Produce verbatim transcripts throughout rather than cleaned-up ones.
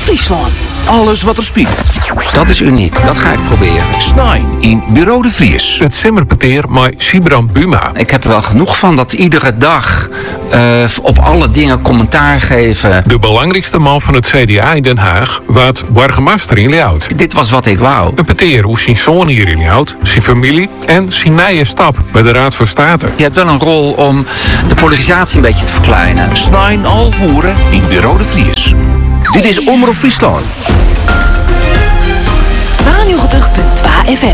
Friesland. Alles wat er speelt. Dat is uniek, dat ga ik proberen. Snijn in Bureau de Vries. Het simmerpeteer met Sibram Buma. Ik heb er wel genoeg van dat iedere dag uh, op alle dingen commentaar geven. De belangrijkste man van het C D A in Den Haag werd burgemeester in Ljout. Dit was wat ik wou. Een peteer hoe zijn zoon hier in Ljout, zijn familie en zijn nieuwe stap bij de Raad van State. Je hebt wel een rol om de polarisatie een beetje te verkleinen. Snijn al voeren in Bureau de Vries. Dit is Omroep Friesland. tweeënnegentig komma twee F M.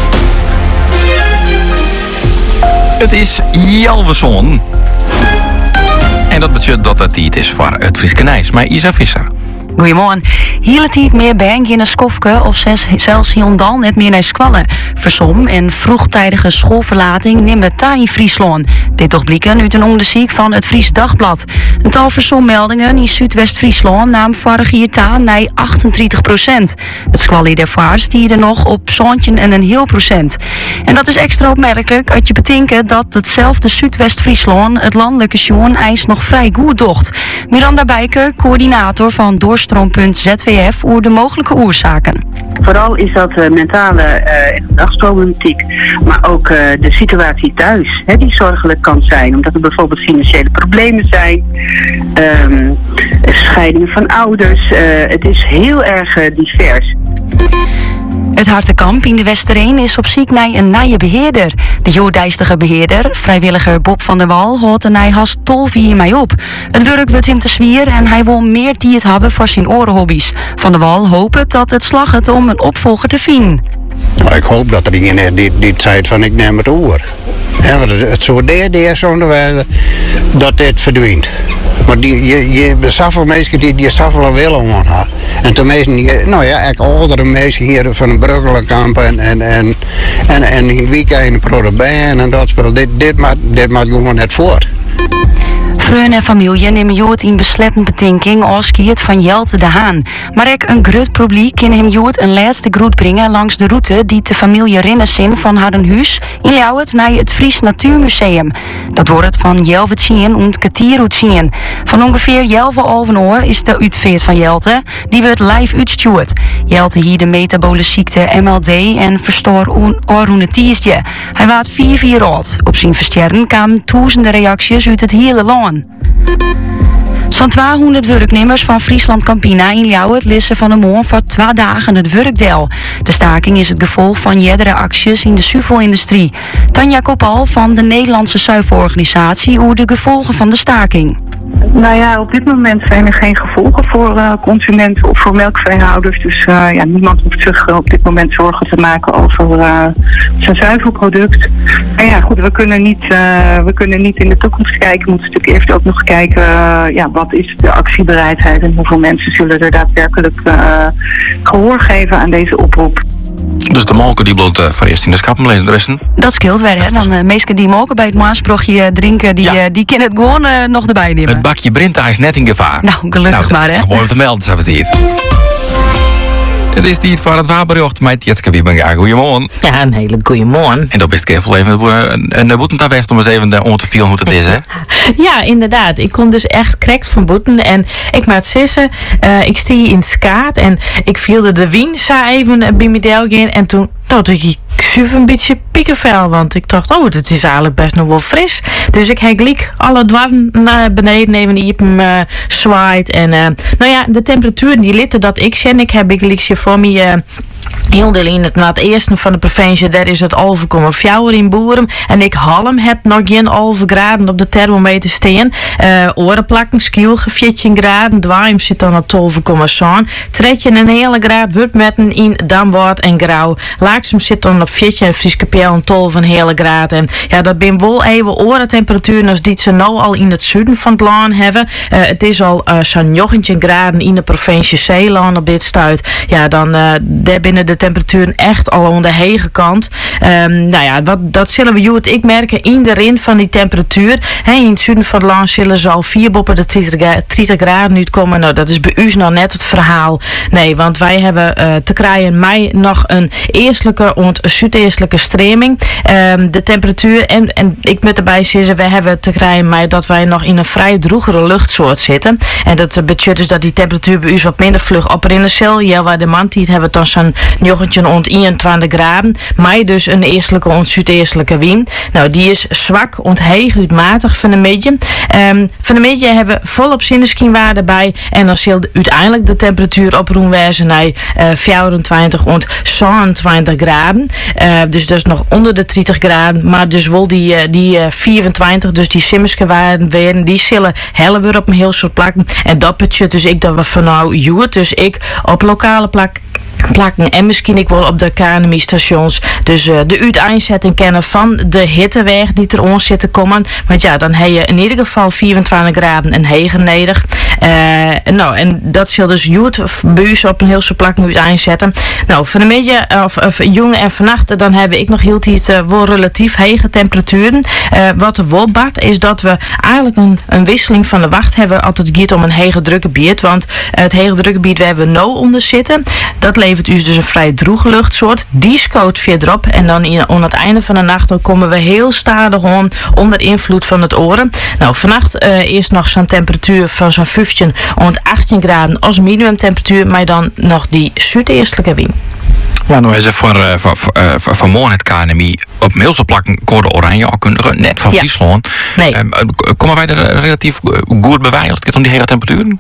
Het is Jalveson. En dat betekent dat het tijd is voor het Frieske Nijs. Maar Isa Visser. Goedemorgen. Hier het niet meer bank in een skofke of zes, zelfs hierondal net meer naar squallen. Versom en vroegtijdige schoolverlating nemen taai in Friesland. Dit toch blikken uit een onderzoek van het Fries Dagblad. Een tal versommeldingen in Zuidwest-Friesland nam vorig jaar taan naar achtentwintig procent. Het squallie daarvoor stierde nog op zoontje en een heel procent. En dat is extra opmerkelijk als je bedenkt dat hetzelfde Zuidwest-Friesland het landelijke sjoen eis nog vrij goed docht. Miranda Bijker, coördinator van Doorstroompunt Z W F, over de mogelijke oorzaken. Vooral is dat uh, mentale uh, en gedragsproblematiek, maar ook uh, de situatie thuis, hè, die zorgelijk kan zijn. Omdat er bijvoorbeeld financiële problemen zijn, um, scheidingen van ouders. Uh, het is heel erg uh, divers. Het Hartenkamp in de Westereen is op zoek naar een nieuwe beheerder. De joodijstige beheerder, vrijwilliger Bob van der Wal, houdt een haast tolvier mij op. Het werk wordt hem te zwier en hij wil meer tijd hebben voor zijn orenhobby's. Van der Wal hoopt dat het slag het om een opvolger te vinden. Nou, ik hoop dat er iemand is die, die zei van ik neem het oor. Ja, want het, het soort dingen is onderwijs dat dit verdwijnt. Maar die, je, je zoveel mensen die, die zoveel willen om haar. En toen mensen, nou ja, ik oudere mensen hier van een Bruggelenkamp en en en en, en in het weekend in de Prodebijn en dat spel. Dit, dit maakt dit maakt gewoon net voort. Vrienden en familie nemen Jood in besletten betinking als kiert van Jelte de Haan. Maar ook een groot probleem kan hem Jood een laatste groet brengen langs de route die de familie Rinnesin van haar huis in Ljouwert naar het Fries Natuurmuseum. Dat wordt het van Jelvertien en Katieroetien. Van ongeveer Jelve Alvenoor is de uitveert van Jelte, die wordt live uitstuurd. Jelte hier de metabole ziekte M L D en verstoor oorroenetiesje. Hij waard vier vier oud. Op zijn versterren kwamen duizenden reacties uit het hele land. Zo'n tweehonderd werknemers van Friesland Campina in Ljouwert lissen van de morgen voor twee dagen het werkdeel. De staking is het gevolg van meerdere acties in de zuivelindustrie. Tanja Kopal van de Nederlandse zuivelorganisatie over de gevolgen van de staking. Nou ja, op dit moment zijn er geen gevolgen voor uh, consumenten of voor melkveehouders. Dus uh, ja, niemand hoeft zich op dit moment zorgen te maken over uh, zijn zuivelproduct. Maar ja, goed, we kunnen, niet, uh, we kunnen niet in de toekomst kijken. We moeten natuurlijk eerst ook nog kijken, uh, ja, wat is de actiebereidheid en hoeveel mensen zullen er daadwerkelijk uh, gehoor geven aan deze oproep. Dus de molken die bloot uh, voor eerst in de schappen lezen, de resten? Dat scheelt weer, hè. Dan uh, meesten die molken bij het maasprochtje drinken, die, ja. uh, die kunnen het gewoon uh, nog erbij nemen. Het bakje Brinta is net in gevaar. Nou, gelukkig nou, maar, hè. Dat is toch mooi om te melden, zo het hier. Het is tijd voor het wapenbericht met Jetske Wiebenga. Goedemorgen. Ja, een hele goeiemorgen. En dan best ik even een, een boeten daar best om eens even om te vielen hoe het is, hè? Ja, inderdaad. Ik kon dus echt krekt van boeten. En ik maak sissen. Uh, ik stie in het skaat. En ik viel de wien sa even bij mijn in. En toen dacht ik, ik zuur een beetje piekenvel. Want ik dacht, oh, het is eigenlijk best nog wel fris. Dus ik heb gelijk alle dwarren naar beneden even die hem uh, zwaait. En uh, nou ja, de temperatuur die litten dat ik zie. Ik heb ik gelijk voor me uh, heel deel in het na het eerste van de provincie. Daar is het halve komma vier in Boerum. En ik halm het nog geen halve graden op de thermometer steen. Uh, orenplakken, skielge, veertien graden. Dwaim zit dan op twaalf komma zeven. Tretje een hele graad wurtmetten in Damwoord en Grauw. Laaksem zit dan op veertien en Frieskepel en twaalf een hele graad. En ja, dat ben wel even orentemperaturen als die ze nou al in het zuiden van het land hebben. Uh, het is al uh, zo'n negentien graden in de provincie Zeeland op dit stuit. Ja, dan uh, daar binnen de temperaturen echt al aan de hege kant. Um, nou ja, wat, dat zullen we Joet ik merken in de rin van die temperatuur. He, in het zuiden van het land zullen ze al vier boppen de dertig graden uitkomen. Nou, dat is bij u nog net het verhaal. Nee, want wij hebben uh, te krijgen mei nog een eerstelijke en zuideerstelijke streming. Um, de temperatuur, en, en ik moet erbij zeggen, we hebben te krijgen mei dat wij nog in een vrij droegere luchtsoort zitten. En dat betekent dus dat die temperatuur bij u wat minder vlug oprinnen zal. Ja, waar de mantiet hebben we dan zo'n negentien tot eenentwintig graden. Maar dus een eerstelijke en zuideerstelijke wind. Nou, die is zwak en heeg uitmatig van een beetje. Um, van een beetje hebben we volop zinneskienwaarde bij. En dan zal uiteindelijk de temperatuur oproen wezen naar uh, vierentwintig en zevenentwintig graden. Uh, dus dat is nog onder de dertig graden. Maar dus wel die, uh, die uh, vierentwintig, dus die simmerske waarden weer, die zullen hellen weer op een heel soort plakken. En dat betekent dus ik dat we van nou Joet, dus ik op lokale plak plakken en misschien ik wel op de K N M I-stations. Dus uh, de uiteinzetting kennen van de hitteweg die er ons zit te komen. Want ja, dan heb je in ieder geval vierentwintig graden en hegen nedig. Uh, nou, en dat zal dus Joet buis op een heel soort plak uiteinzetten. Nou, van een beetje, of, of jongen en vannacht, dan hebben ik nog heel iets uh, wel relatief hege temperaturen. Uh, wat er wel bart, is dat we eigenlijk een, een wisseling van de wacht hebben. Altijd gaat om een hege drukgebied. Want uh, het hege drukgebied waar we nou onder zitten, dat levert u dus een vrij droege luchtsoort. Die scoot verderop. En dan in, aan het einde van de nacht dan komen we heel stadig om onder invloed van het oren. Nou, vannacht uh, eerst nog zo'n temperatuur van zo'n vijftien tot achttien graden als minimumtemperatuur. Maar dan nog die zuideerstelijke wind. Ja, nou is er voor, uh, voor, uh, voor, voor morgen het K N M I op heel plakken code oranje al kunnen net van Friesland. Ja. Nee. Um, komen wij er relatief goed bij wij als het gaat om die hege temperaturen?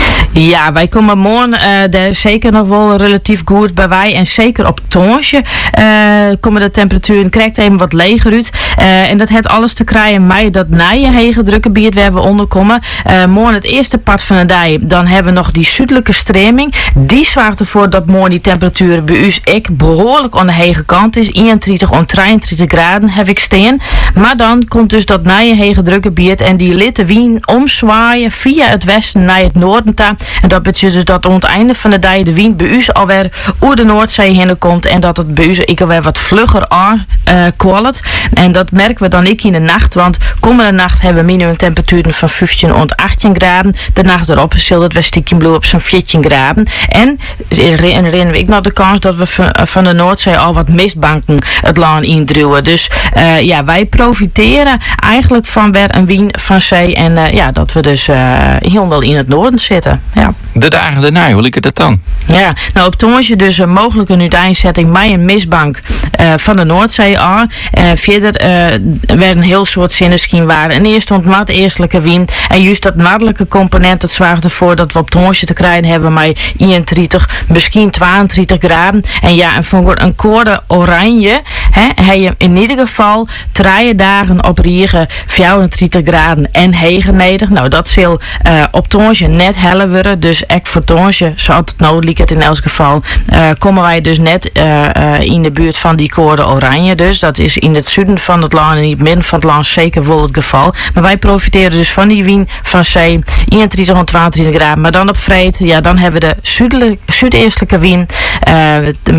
Ja, wij komen morgen uh, daar zeker nog wel relatief goed bij wij. En zeker op Tonsje uh, komen de temperaturen krijgt even wat leger uit. Uh, en dat heeft alles te krijgen met dat nije hege drukgebied waar we onderkomen. Uh, morgen het eerste pad van de dag, dan hebben we nog die zuidelijke streming. Die zorgt ervoor dat morgen die temperaturen bij u ik behoorlijk aan de hege kant is. eenentwintig en drieëntwintig graden heb ik staan. Maar dan komt dus dat nije hege drukgebied en die litte wien omzwaaien via het westen naar het noorden toe. En dat betekent dus dat aan het einde van de dag de wind bij u alweer over de Noordzee heen komt en dat het bij u ik alweer wat vlugger aan uh, kwallet. En dat merken we dan ik in de nacht, want komende nacht hebben we minimumtemperaturen van vijftien tot achttien graden. De nacht erop zal het Weststiekiem Blue op zo'n veertien graden. En herinneren we ik nog de kans dat we van, van de Noordzee al wat mistbanken het land indruwen. Dus uh, ja, wij profiteren eigenlijk van weer een wien van zee en uh, ja, dat we dus uh, heel in het noorden zitten. Ja. De dagen daarna, hoe liep het dan? Ja, nou op Tonsje dus uh, mogelijk een uiteenzetting bij een mistbank uh, van de Noordzee aan. Uh, verder uh, werd een heel soort zinneskienwaarde. En eerst stond mat eerstelijke wind. En juist dat maddelijke component, dat zorgt ervoor dat we op Tonsje te krijgen hebben met eenentwintig, misschien tweeëntwintig graden. En ja, en voor een koorde oranje heb je in ieder geval drie dagen op Riegen vierentwintig graden en hegen neder. Nou, dat zal uh, op Tonsje net heller worden. Dus ek voor Tonsje, zoals het nou liep in elk geval, uh, komen wij dus net uh, uh, in de buurt van die koorde oranje. Dus dat is in het zuiden van het land en in het midden van het land zeker wel het geval. Maar wij profiteren dus van die wind van zee, eenentwintig tot tweeëntwintig graden. Maar dan op vreed, ja, dan hebben we de zuideerstelijke wind, uh,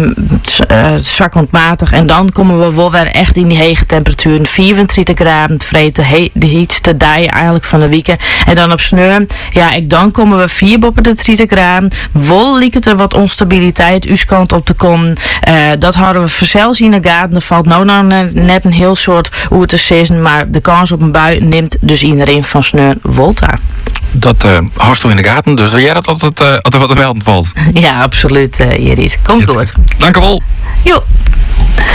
uh, zwak ontmatig. En dan komen we wel weer echt in die hege temperaturen. vierentwintig graden, vreed de, he- de heetste dag eigenlijk van de week. En dan op sneur, ja, ik, dan komen we vier boven de dertig graden. Wol liekt er wat onstabiliteit uw kant op te komen. Uh, dat houden we vanzelfs in de gaten. Er valt nou, nou net een heel soort hoe te zeggen, maar de kans op een bui neemt dus iedereen van sneur Volta. Dat uh, hast u in de gaten, dus jij dat altijd uh, altijd wat er melden valt. Ja, absoluut, uh, Jerit. Komt goed. Dank u wel. Jo.